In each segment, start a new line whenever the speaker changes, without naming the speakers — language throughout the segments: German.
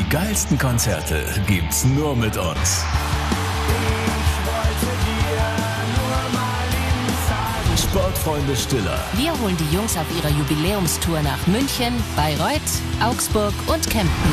geilsten Konzerte gibt's nur mit uns. Sportfreunde Stiller.
Wir holen die Jungs auf ihrer Jubiläumstour nach München, Bayreuth, Augsburg und Kempten.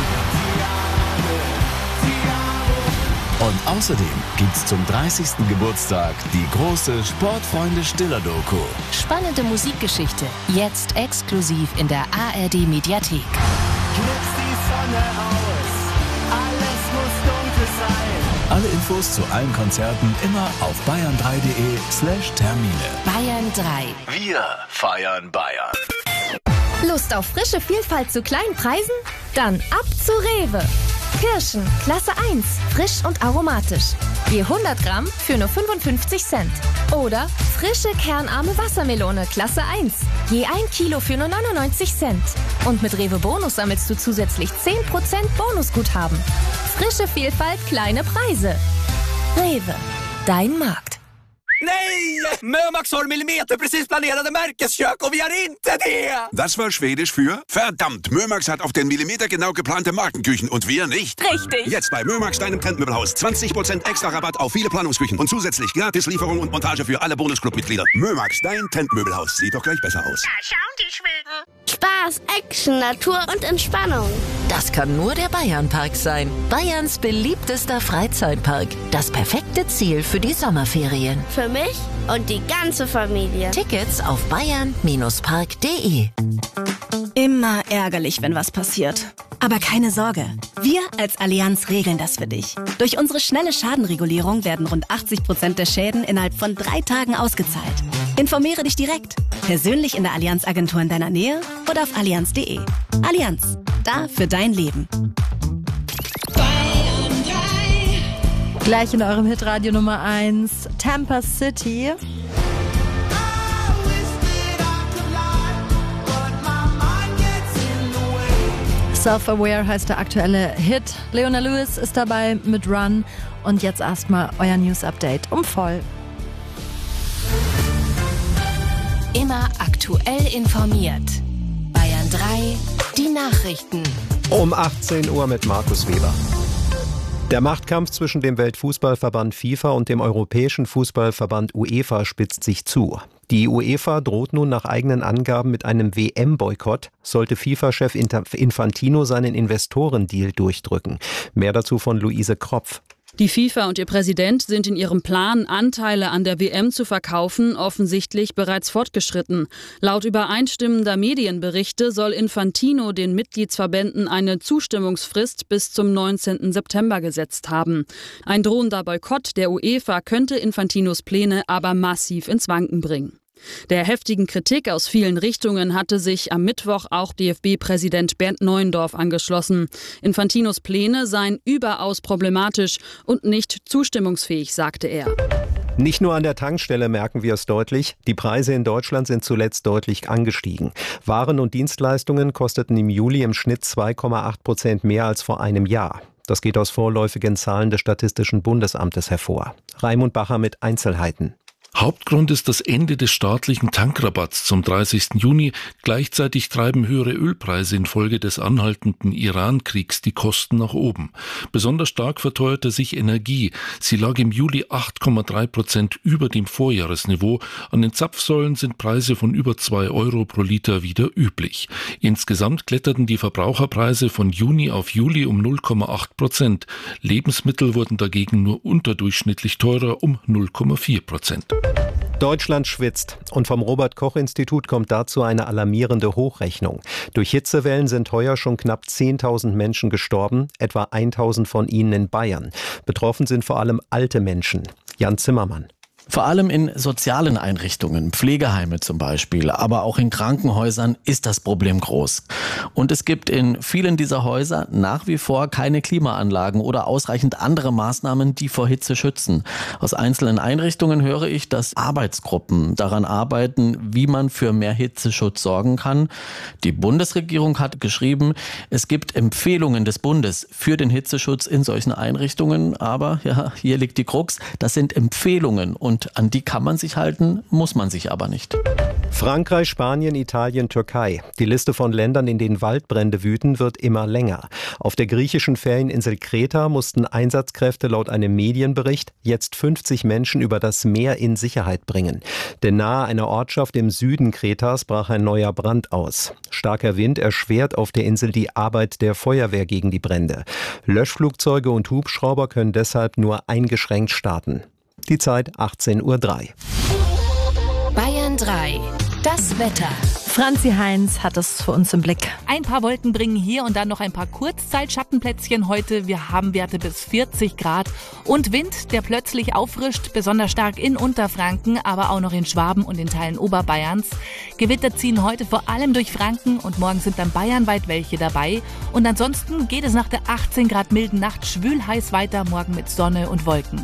Und außerdem gibt's zum 30. Geburtstag die große Sportfreunde Stiller Doku.
Spannende Musikgeschichte, jetzt exklusiv in der ARD-Mediathek.
Knipst die Sonne aus, alles muss dunkel sein.
Alle Infos zu allen Konzerten immer auf bayern3.de/Termine.
Bayern 3.
Wir feiern Bayern.
Lust auf frische Vielfalt zu kleinen Preisen? Dann ab zu Rewe. Kirschen, Klasse 1, frisch und aromatisch. Je 100 Gramm für nur 55 Cent. Oder frische kernarme Wassermelone, Klasse 1. Je 1 Kilo für nur 99 Cent. Und mit Rewe Bonus sammelst du zusätzlich 10% Bonusguthaben. Frische Vielfalt, kleine Preise. Rewe, dein Markt.
Nej! Mömax har millimeterprecis planerade märkeskök och vi har inte det!
Das war Schwedisch für verdammt. Mömax hat auf den Millimeter genau geplante Markenküchen und wir nicht.
Richtig.
Jetzt bei Mömax, deinem Trendmöbelhaus. 20% extra Rabatt auf viele Planungsküchen und zusätzlich Gratislieferung und Montage für alle Bonusclub-Mitglieder. Mömax, dein Trendmöbelhaus. Sieht doch gleich besser aus.
Da schauen die Schweden. Spaß, Action, Natur und Entspannung.
Das kann nur der Bayernpark sein. Bayerns beliebtester Freizeitpark. Das perfekte Ziel für die Sommerferien.
Für mich und die ganze Familie.
Tickets auf bayern-park.de.
Immer ärgerlich, wenn was passiert. Aber keine Sorge, wir als Allianz regeln das für dich. Durch unsere schnelle Schadenregulierung werden rund 80% der Schäden innerhalb von 3 Tagen ausgezahlt. Informiere dich direkt, persönlich in der Allianz-Agentur in deiner Nähe oder auf allianz.de. Allianz, da für dein Leben.
Gleich in eurem Hitradio Nummer 1, Tampa City. Self-Aware heißt der aktuelle Hit. Leona Lewis ist dabei mit Run. Und jetzt erstmal euer News-Update um voll.
Immer aktuell informiert. Bayern 3, die Nachrichten.
Um 18 Uhr mit Markus Weber. Der Machtkampf zwischen dem Weltfußballverband FIFA und dem Europäischen Fußballverband UEFA spitzt sich zu. Die UEFA droht nun nach eigenen Angaben mit einem WM-Boykott, sollte FIFA-Chef Infantino seinen Investorendeal durchdrücken. Mehr dazu von Luise Kropf.
Die FIFA und ihr Präsident sind in ihrem Plan, Anteile an der WM zu verkaufen, offensichtlich bereits fortgeschritten. Laut übereinstimmender Medienberichte soll Infantino den Mitgliedsverbänden eine Zustimmungsfrist bis zum 19. September gesetzt haben. Ein drohender Boykott der UEFA könnte Infantinos Pläne aber massiv ins Wanken bringen. Der heftigen Kritik aus vielen Richtungen hatte sich am Mittwoch auch DFB-Präsident Bernd Neuendorf angeschlossen. Infantinos Pläne seien überaus problematisch und nicht zustimmungsfähig, sagte er.
Nicht nur an der Tankstelle merken wir es deutlich, die Preise in Deutschland sind zuletzt deutlich angestiegen. Waren und Dienstleistungen kosteten im Juli im Schnitt 2,8% mehr als vor einem Jahr. Das geht aus vorläufigen Zahlen des Statistischen Bundesamtes hervor. Raimund Bacher mit Einzelheiten.
Hauptgrund ist das Ende des staatlichen Tankrabatts zum 30. Juni. Gleichzeitig treiben höhere Ölpreise infolge des anhaltenden Iran-Kriegs die Kosten nach oben. Besonders stark verteuerte sich Energie. Sie lag im Juli 8,3% über dem Vorjahresniveau. An den Zapfsäulen sind Preise von über 2 Euro pro Liter wieder üblich. Insgesamt kletterten die Verbraucherpreise von Juni auf Juli um 0,8%. Lebensmittel wurden dagegen nur unterdurchschnittlich teurer um 0,4%.
Deutschland schwitzt und vom Robert-Koch-Institut kommt dazu eine alarmierende Hochrechnung. Durch Hitzewellen sind heuer schon knapp 10.000 Menschen gestorben, etwa 1.000 von ihnen in Bayern. Betroffen sind vor allem alte Menschen. Jan Zimmermann.
Vor allem in sozialen Einrichtungen, Pflegeheime zum Beispiel, aber auch in Krankenhäusern ist das Problem groß. Und es gibt in vielen dieser Häuser nach wie vor keine Klimaanlagen oder ausreichend andere Maßnahmen, die vor Hitze schützen. Aus einzelnen Einrichtungen höre ich, dass Arbeitsgruppen daran arbeiten, wie man für mehr Hitzeschutz sorgen kann. Die Bundesregierung hat geschrieben, es gibt Empfehlungen des Bundes für den Hitzeschutz in solchen Einrichtungen, aber ja, hier liegt die Krux, das sind Empfehlungen und Und an die kann man sich halten, muss man sich aber nicht.
Frankreich, Spanien, Italien, Türkei. Die Liste von Ländern, in denen Waldbrände wüten, wird immer länger. Auf der griechischen Ferieninsel Kreta mussten Einsatzkräfte laut einem Medienbericht jetzt 50 Menschen über das Meer in Sicherheit bringen. Denn nahe einer Ortschaft im Süden Kretas brach ein neuer Brand aus. Starker Wind erschwert auf der Insel die Arbeit der Feuerwehr gegen die Brände. Löschflugzeuge und Hubschrauber können deshalb nur eingeschränkt starten. Die Zeit 18:03 Uhr.
Bayern 3. Das Wetter.
Franzi Heinz hat es für uns im Blick.
Ein paar Wolken bringen hier und dann noch ein paar Kurzzeitschattenplätzchen heute. Wir haben Werte bis 40 Grad und Wind, der plötzlich auffrischt, besonders stark in Unterfranken, aber auch noch in Schwaben und in Teilen Oberbayerns. Gewitter ziehen heute vor allem durch Franken und morgen sind dann bayernweit welche dabei. Und ansonsten geht es nach der 18 Grad milden Nacht schwül heiß weiter, morgen mit Sonne und Wolken.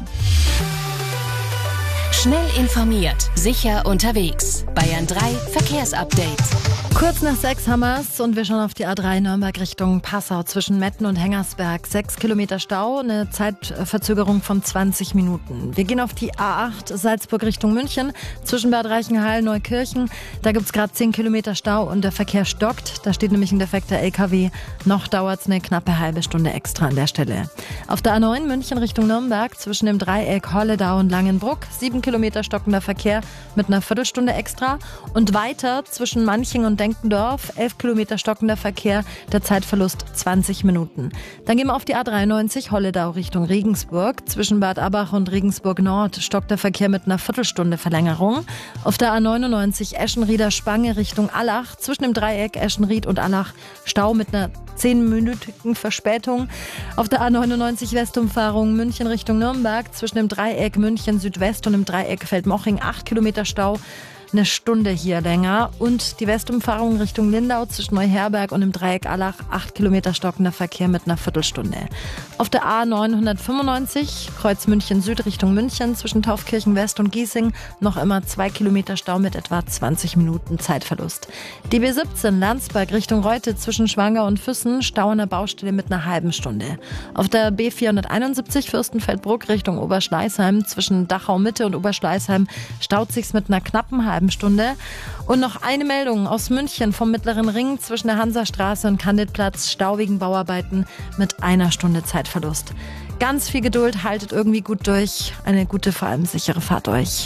Schnell informiert, sicher unterwegs. Bayern 3 Verkehrsupdate.
Kurz nach 6 haben wir es und wir schauen auf die A3 Nürnberg Richtung Passau zwischen Metten und Hengersberg. 6 Kilometer Stau, eine Zeitverzögerung von 20 Minuten. Wir gehen auf die A8 Salzburg Richtung München zwischen Bad Reichenhall, Neukirchen. Da gibt es gerade 10 Kilometer Stau und der Verkehr stockt. Da steht nämlich ein defekter LKW. Noch dauert es eine knappe halbe Stunde extra an der Stelle. Auf der A9 München Richtung Nürnberg zwischen dem Dreieck Holledau und Langenbruck. 7 Kilometer stockender Verkehr mit einer Viertelstunde extra. Und weiter zwischen Manching und Denkendorf, 11 Kilometer stockender Verkehr, der Zeitverlust 20 Minuten. Dann gehen wir auf die A93 Holledau Richtung Regensburg. Zwischen Bad Abbach und Regensburg Nord stockt der Verkehr mit einer Viertelstunde Verlängerung. Auf der A99 Eschenrieder Spange Richtung Allach. Zwischen dem Dreieck Eschenried und Allach Stau mit einer 10-minütigen Verspätung. Auf der A99 Westumfahrung München Richtung Nürnberg. Zwischen dem Dreieck München Südwest und dem Dreieck Feldmoching 8 Kilometer Stau. Eine Stunde hier länger. Und die Westumfahrung Richtung Lindau zwischen Neuherberg und dem Dreieck Allach 8 Kilometer stockender Verkehr mit einer Viertelstunde. Auf der A995 Kreuz München Süd Richtung München zwischen Taufkirchen West und Giesing noch immer 2 Kilometer Stau mit etwa 20 Minuten Zeitverlust. Die B17 Landsberg Richtung Reute zwischen Schwangau und Füssen Stau an der Baustelle mit einer halben Stunde. Auf der B471 Fürstenfeldbruck Richtung Oberschleißheim zwischen Dachau Mitte und Oberschleißheim staut sich's mit einer knappen halben Stunde. Und noch eine Meldung aus München vom Mittleren Ring zwischen der Hansastraße und Candidplatz, Stau wegen Bauarbeiten mit einer Stunde Zeitverlust. Ganz viel Geduld, haltet irgendwie gut durch. Eine gute, vor allem sichere Fahrt euch.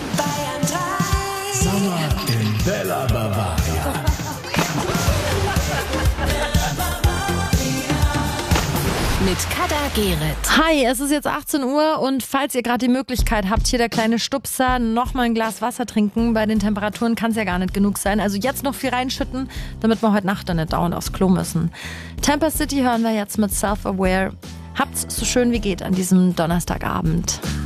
Sommer in Bella Bavaria.
Mit Kada Gerrit.
Hi, es ist jetzt 18 Uhr und falls ihr gerade die Möglichkeit habt, hier der kleine Stupser, noch mal ein Glas Wasser trinken. Bei den Temperaturen kann es ja gar nicht genug sein. Also jetzt noch viel reinschütten, damit wir heute Nacht dann nicht dauernd aufs Klo müssen. Tampa City hören wir jetzt mit Self-Aware. Habt's so schön wie geht an diesem Donnerstagabend.